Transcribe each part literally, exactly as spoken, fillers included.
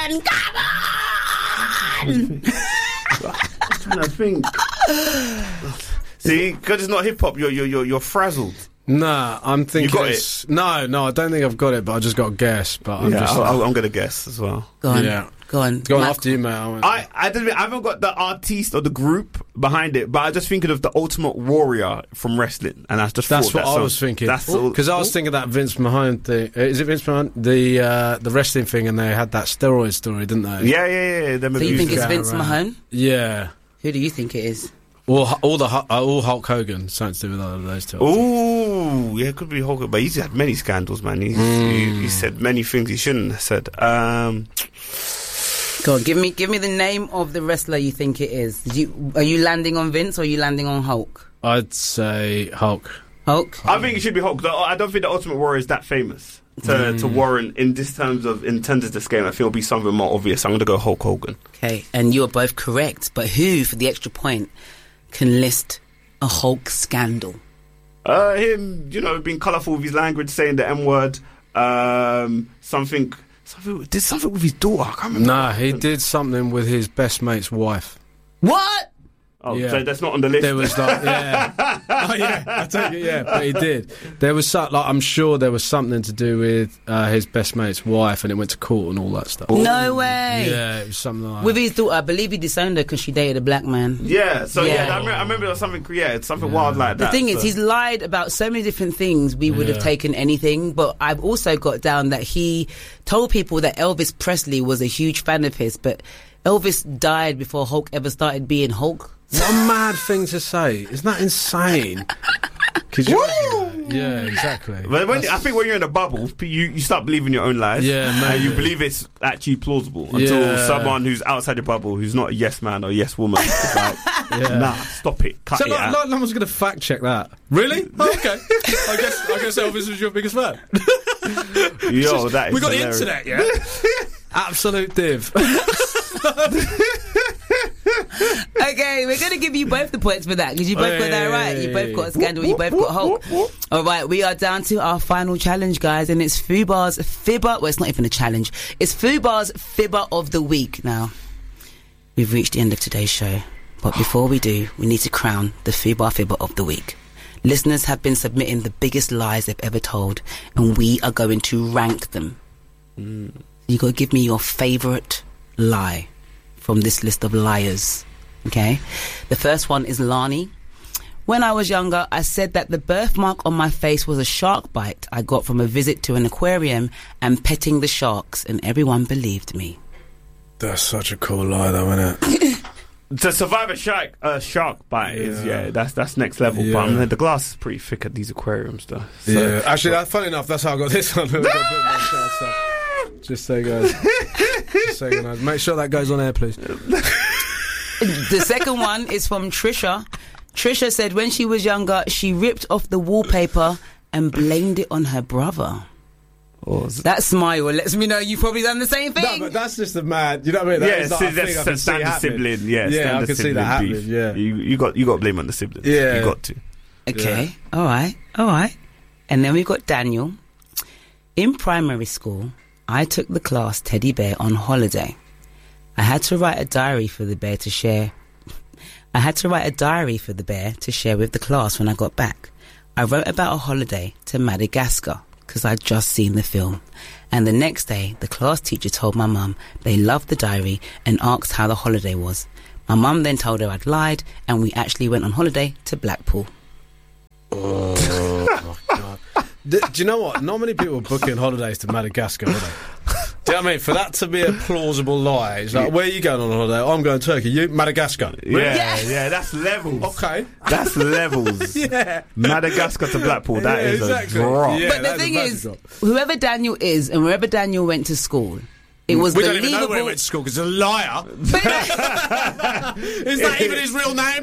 on, come on. I'm trying to think. See, because it's not hip hop, you're you're you're, you're frazzled. Nah, I'm thinking. You got it's, it? No, no, I don't think I've got it, but I just got to guess. But I'm yeah, just. I'll, I'm gonna guess as well. Go on. Yeah. Go on. Go on Matt. after you, mate. I I, didn't, I haven't got the artiste or the group behind it, but I just thinking of the Ultimate Warrior from wrestling, and I just That's thought what that I song. was thinking. That's because I was thinking that Vince Mahone thing. Uh, is it Vince Mahone? The uh, the wrestling thing, and they had that steroid story, didn't they? Yeah, yeah, yeah. Them So you think it's going Vince around. Mahone? Yeah. Who do you think it is? All, all the uh, all Hulk Hogan, something to do with all of those two. Ooh, yeah, it could be Hulk, but he's had many scandals, man. He's, Mm. he, he said many things he shouldn't have said. Um, Go on, give me give me the name of the wrestler you think it is. Did you are you landing on Vince or are you landing on Hulk? I'd say Hulk. Hulk. I think it should be Hulk. I don't think the Ultimate Warrior is that famous to, Mm. to warrant in this terms of in terms of this game. I think it'll be something more obvious. I'm going to go Hulk Hogan. Okay, and you are both correct. But who, for the extra point, can list a Hulk scandal? Uh, him, you know, being colourful with his language, saying the M word. Um, something, something did something with his daughter. I can't remember. Nah, he did something with his best mate's wife. What? Oh, Yeah. so that's not on the list. There was like, yeah, oh yeah, I take it, yeah, but he did. There was some, like, I'm sure there was something to do with uh, his best mate's wife, and it went to court and all that stuff. No way. Yeah, it was something like With that. his daughter, I believe he disowned her because she dated a black man. Yeah, so yeah, Yeah. I, remember, I remember there was something. Yeah, it's something wild like The that. thing is, so. he's lied about so many different things. We would have Yeah. taken anything, but I've also got down that he told people that Elvis Presley was a huge fan of his, but Elvis died before Hulk ever started being Hulk. What a mad thing to say! Isn't that insane? Could you imagine that? Yeah, exactly. But when, That's- I think when you're in a bubble, you, you start believing your own lies. Yeah, and maybe. you believe it's actually plausible until Yeah. someone who's outside the bubble, who's not a yes man or yes woman, is like, Yeah. nah, stop it, cut So it like, out. like no one's going to fact check that. Really? Oh, okay. I guess I guess Elvis was your biggest fan. Yo, that is We got hilarious. the internet, yeah. Absolute div. Okay, we're going to give you both the points for that because you both got that right. You both got a scandal, you both got Hulk. All right, we are down to our final challenge, guys, and it's Fubar's Fibber. Well, it's not even a challenge. It's Fubar's Fibber of the Week. Now, we've reached the end of today's show, but before we do, we need to crown the Fubar Fibber of the Week. Listeners have been submitting the biggest lies they've ever told, and we are going to rank them. Mm. You got to give me your favourite lie from this list of liars. Okay, the first one is Lani. When I was younger, I said that the birthmark on my face was a shark bite I got from a visit to an aquarium and petting the sharks, and everyone believed me. That's such a cool lie, though, isn't it? To survive a shark, a shark bite is Yeah. yeah, that's that's next level. Yeah. But I mean, the glass is pretty thick at these aquariums, though. So, Yeah, actually, that, funny enough, that's how I got this one. I've got a bit of my shout, so. Just so, guys. Just so you know. Make sure that goes on air, please. The second one is from Trisha. Trisha said when she was younger, she ripped off the wallpaper and blamed it on her brother. Oh, is it- That smile lets me know you've probably done the same thing. No, but that's just a mad. You know what I mean? That yeah, is like see, a thing I that's can a see standard happening. sibling. Yeah, Yeah, standard I can see sibling that happening. beef. Yeah, you you got you got to blame on the siblings. Yeah. You got to. Okay, all right, all right. And then we got Daniel. In primary school, I took the class teddy bear on holiday. I had to write a diary for the bear to share. I had to write a diary for the bear to share with the class when I got back. I wrote about a holiday to Madagascar because I'd just seen the film. And the next day, the class teacher told my mum they loved the diary and asked how the holiday was. My mum then told her I'd lied and we actually went on holiday to Blackpool. Oh, my God. Do, do you know what? Not many people are booking holidays to Madagascar, are they? Do you know what I mean? For that to be a plausible lie, it's like, where are you going on holiday? Oh, I'm going to Turkey. You? Madagascar. Yeah, yeah, that's levels. Okay. That's levels. Yeah. Madagascar to Blackpool, that Yeah, is exactly. a drop. Yeah, But the that's a thing massive is, drop. whoever Daniel is and wherever Daniel went to school, it was We don't believable. even know where he went to school because he's a liar. Is that even his real name?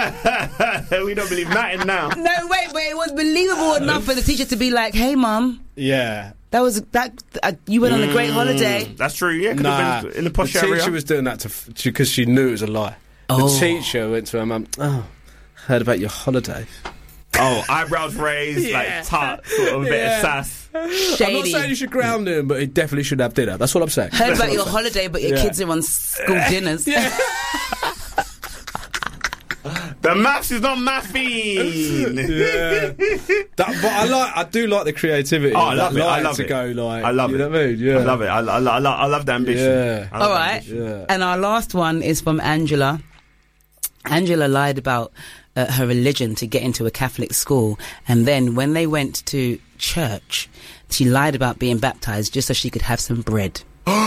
We don't believe nothing now. No, wait, but it was believable enough for the teacher to be like, "Hey, mum, Yeah. that was that. Uh, you went on a great holiday." That's true, yeah. Could Nah, have been in the posh the area. teacher was doing that to because she knew it was a lie. Oh. The teacher went to her mum, oh, heard about your holiday. Oh, eyebrows raised, Yeah. like tart, sort of a bit Yeah. of sass. I'm not Shady. saying you should ground him, but he definitely should have dinner. That's what I'm saying. Heard about your holiday, but your Yeah. kids are on school dinners. Yeah. The maths is not mathing. Yeah. That, but I like, I do like the creativity. Oh, I that love it. I line love to it. go like. I love you it. know what I mean? Yeah. I love it. I, I, I, I love the ambition. Yeah. I love All the right. ambition. Yeah. And our last one is from Angela. Angela lied about uh, her religion to get into a Catholic school, and then when they went to church, she lied about being baptized just so she could have some bread.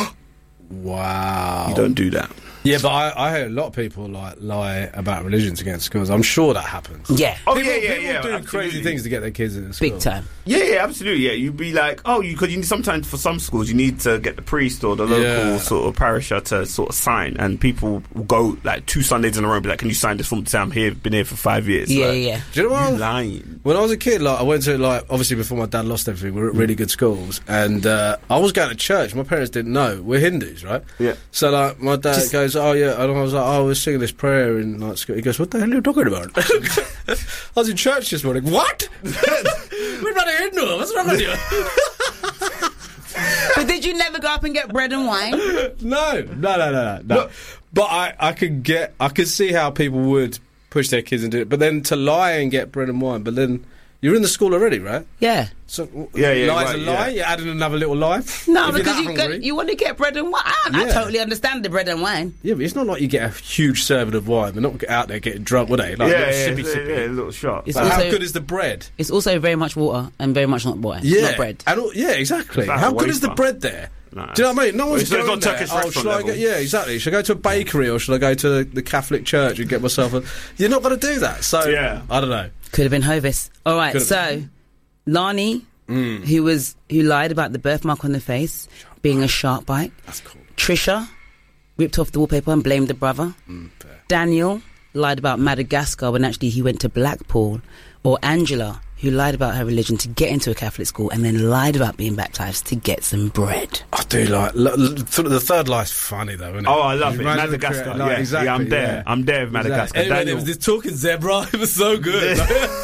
Wow. You don't do that. Yeah, but I, I hear a lot of people like lie about religions against schools. I'm sure that happens. Yeah, Oh people, yeah, yeah, people yeah. do absolutely. crazy things to get their kids into school. big time. Yeah, yeah, absolutely. Yeah, you'd be like, oh, you because you need, sometimes for some schools you need to get the priest or the local Yeah. sort of parisher to sort of sign, and people will go like two Sundays in a row and be like, can you sign this form to say I'm here, been here for five years? Yeah, like, yeah. Do you know what? You I'm- lying? When I was a kid, like I went to like obviously before my dad lost everything, we were at really good schools, and uh, I was going to church. My parents didn't know we're Hindus, right? Yeah. So like my dad Just- goes, "Oh yeah," and I was like, "Oh, we're singing this prayer in like school." He goes, "What the hell are you talking about?" I was in church this morning. What? We're not a Hindu. What's wrong with you? But did you never go up and get bread and wine? No, no, no, no, no. no. Look. But I, I could get, I could see how people would push their kids and do it. But then to lie and get bread and wine, but then you're in the school already, right? Yeah. So Yeah, yeah, lie's right, a lie. yeah. You're adding another little lie. No, If you're because that you got, hungry. you want to get bread and wine. I, I Yeah. totally understand the bread and wine. Yeah, but it's not like you get a huge serving of wine. They're not out there getting drunk, would they? Like Yeah, little yeah, sippy, yeah, sippy. yeah, a little shot. It's But how also- good is the bread? It's also very much water and very much not water, Yeah, not bread. And all, yeah, exactly. It's like How a good is the wafer. bread there? Nah. Do you know what I mean? No one's it's not going there. Turkish Oh, restaurant should I go, level. yeah, exactly. Should I go to a bakery or should I go to the Catholic church and get myself a... You're not going to do that. So, Yeah. I don't know. Could have been Hovis. All right, Could've so Lani, Mm. who was who lied about the birthmark on the face being a shark bite. That's cool. Trisha ripped off the wallpaper and blamed the brother. Mm, fair. Daniel lied about Madagascar when actually he went to Blackpool. Or Angela, who lied about her religion to get into a Catholic school and then lied about being baptised to get some bread. I do like... L- l- th- the third lie's funny, though, isn't it? Oh, I love You it. imagine the Madagascar. crea- like, yeah, exactly, yeah, I'm there. yeah. I'm there with Madagascar. Anyway, Daniel, there was this talking zebra. It was so good.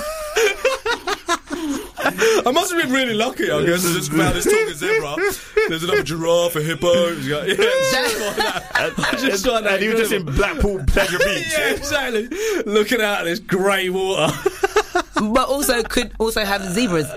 I must have been really lucky, I guess. I just found this talking zebra. There's another giraffe, a hippo. It was like, yeah, just like that. I just like that. and he was just in Blackpool Pleasure Beach. Yeah, exactly. Looking out at this grey water. But also could also have zebras.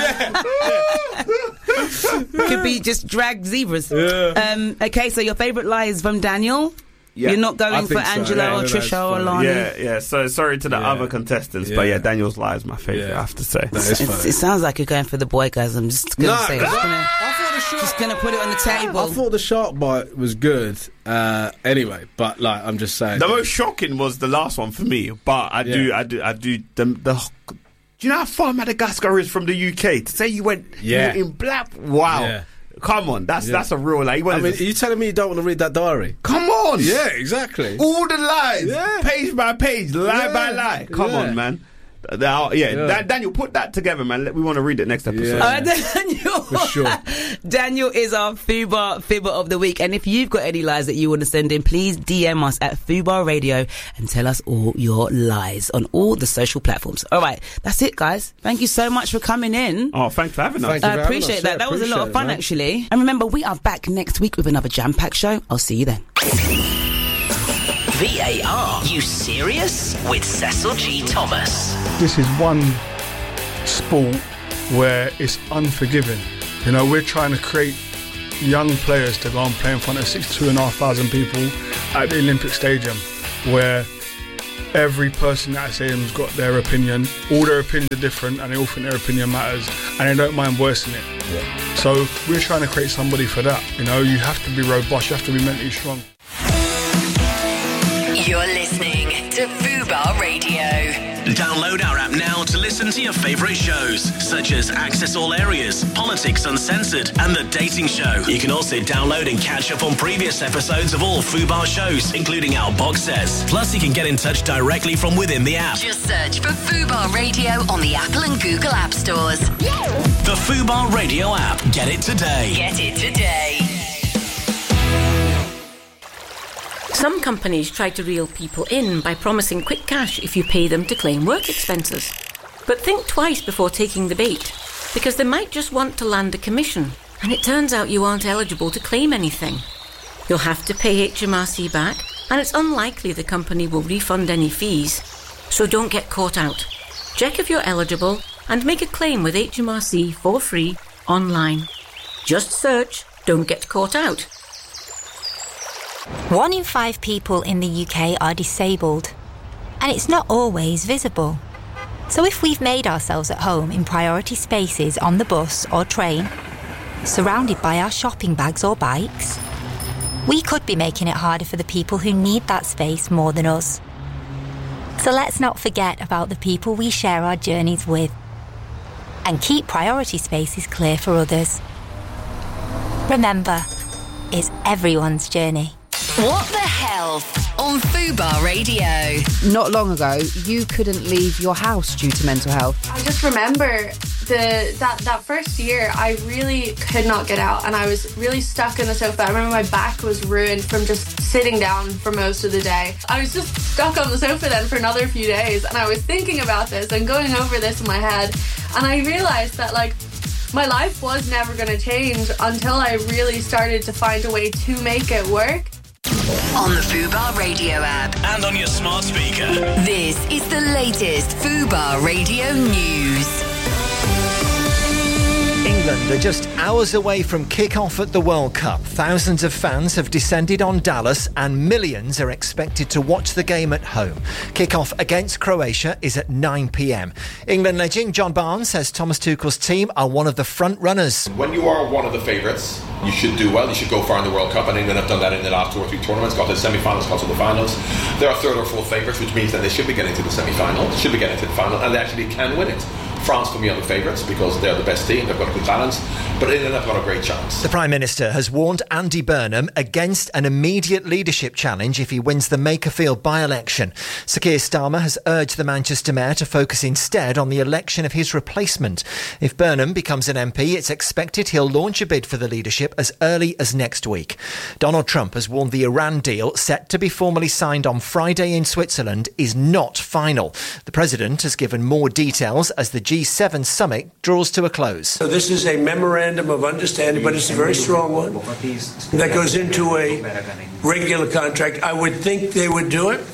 Could be just dragged zebras. Yeah. Um, okay, so your favourite lie is from Daniel? Yeah. You're not I going for think so, Angela yeah, or that's Trisha or funny. Lani? Yeah, yeah. So sorry to the Yeah. other contestants, but Yeah. yeah, Daniel's lie is my favourite. Yeah. I have to say. That is It's, funny. it sounds like you're going for the boy, guys. I'm just going to No, say. no. Just gonna, I thought the shark... just gonna put it on the I table. thought the shark bite was good. Uh, anyway, but like I'm just saying. The most shocking was the last one for me, but I do, Yeah. I do, I do. The, the do you know how far Madagascar is from the U K? To say you went, Yeah. you were in Black. Wow, Yeah. come on, that's Yeah. that's a real lie. He I went mean, as are a- you telling me you don't want to read that diary? come on, Yeah, exactly. all the lies, Yeah. page by page, lie Yeah. by lie. Come Yeah. on, man. Now, yeah, Yeah. Dan- Daniel, put that together, man. Let- We want to read it next episode. Yeah. Uh, Daniel, For sure. Daniel is our Fubar Fibber of the week, and if you've got any lies that you want to send in, please D M us at Fubar Radio and tell us all your lies on all the social platforms. All right, that's it, guys. Thank you so much for coming in. Oh, thanks for having us. Thank you. I for having appreciate us. that. Yeah, that was a lot appreciate of it, fun, man. actually. And remember, we are back next week with another jam-packed show. I'll see you then. V A R. You serious? With Cecil G. Thomas. This is one sport where it's unforgiving. You know, we're trying to create young players to go and play in front of sixty-two and a half thousand people at the Olympic Stadium, where every person at that stadium's got their opinion. All their opinions are different, and they all think their opinion matters, and they don't mind voicing it. Yeah. So we're trying to create somebody for that. You know, you have to be robust, you have to be mentally strong. You're listening to Fubar Radio. Download our app now to listen to your favourite shows, such as Access All Areas, Politics Uncensored, and The Dating Show. You can also download and catch up on previous episodes of all Fubar shows, including our box sets. Plus, you can get in touch directly from within the app. Just search for Fubar Radio on the Apple and Google App Stores. The Fubar Radio app. Get it today. Get it today. Some companies try to reel people in by promising quick cash if you pay them to claim work expenses. But think twice before taking the bait, because they might just want to land a commission, and it turns out you aren't eligible to claim anything. You'll have to pay H M R C back, and it's unlikely the company will refund any fees. So don't get caught out. Check if you're eligible and make a claim with H M R C for free online. Just search "Don't Get Caught Out." One in five people in the U K are disabled, and it's not always visible. So if we've made ourselves at home in priority spaces on the bus or train, surrounded by our shopping bags or bikes, we could be making it harder for the people who need that space more than us. So let's not forget about the people we share our journeys with, and keep priority spaces clear for others. Remember, it's everyone's journey. What the Health on Fubar Radio. Not long ago, you couldn't leave your house due to mental health. I just remember the that, that first year, I really could not get out, and I was really stuck in the sofa. I remember my back was ruined from just sitting down for most of the day. I was just stuck on the sofa then for another few days, and I was thinking about this and going over this in my head, and I realised that, like, my life was never going to change until I really started to find a way to make it work. On the Fubar Radio app. And on your smart speaker. This is the latest Fubar Radio news. England are just hours away from kick-off at the World Cup. Thousands of fans have descended on Dallas and millions are expected to watch the game at home. Kick-off against Croatia is at nine p.m. England legend John Barnes says Thomas Tuchel's team are one of the front runners. When you are one of the favourites, you should do well, you should go far in the World Cup, and England have done that in the last two or three tournaments, got to the semi-finals, got to the finals. They're third or fourth favourites, which means that they should be getting to the semi-final, should be getting to the final, and they actually can win it. France can be other favourites because they're the best team, they've got a good balance, but England have got a great chance. The Prime Minister has warned Andy Burnham against an immediate leadership challenge if he wins the Makerfield by-election. Sir Keir Starmer has urged the Manchester Mayor to focus instead on the election of his replacement. If Burnham becomes an M P, it's expected he'll launch a bid for the leadership as early as next week. Donald Trump has warned the Iran deal, set to be formally signed on Friday in Switzerland, is not final. The President has given more details as the G seven summit draws to a close. So this is a memorandum of understanding, but it's a very strong one that goes into a regular contract. I would think they would do it.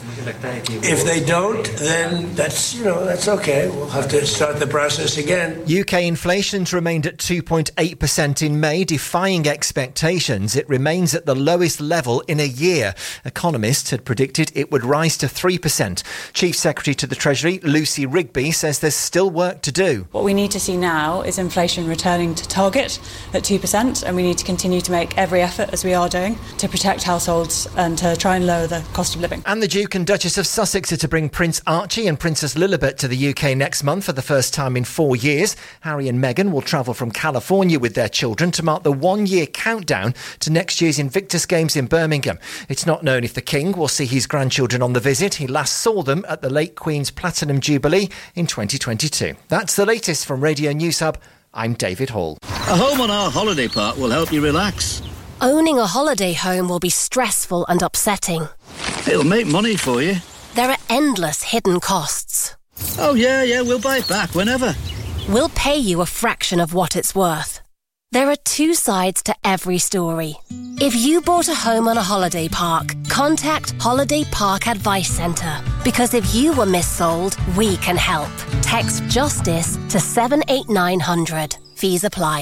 If they don't, then that's, you know, that's okay. We'll have to start the process again. U K inflation's remained at two point eight percent in May, defying expectations. It remains at the lowest level in a year. Economists had predicted it would rise to three percent. Chief Secretary to the Treasury, Lucy Rigby, says there's still work to do. What we need to see now is inflation returning to target at two percent, and we need to continue to make every effort, as we are doing, to protect households and to try and lower the cost of living. And the Duke and Duchess of Sussex are to bring Prince Archie and Princess Lilibet to the U K next month for the first time in four years. Harry and Meghan will travel from California with their children to mark the one-year countdown to next year's Invictus Games in Birmingham. It's not known if the King will see his grandchildren on the visit. He last saw them at the late Queen's Platinum Jubilee in twenty twenty-two. That's the latest from Radio News Hub. I'm David Hall. A home on our holiday park will help you relax. Owning a holiday home will be stressful and upsetting. It'll make money for you. There are endless hidden costs. Oh, yeah, yeah, we'll buy it back whenever. We'll pay you a fraction of what it's worth. There are two sides to every story. If you bought a home on a holiday park, contact Holiday Park Advice Centre. Because if you were missold, we can help. Text JUSTICE to seven eight nine hundred. Fees apply.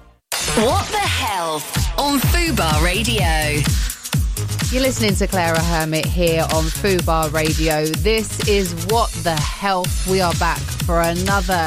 What the Health on Fubar Radio. You're listening to Clara Hermit here on Fubar Radio. This is What the Health. We are back for another